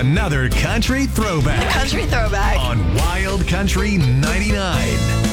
another country throwback Country throwback. on Wild Country 99.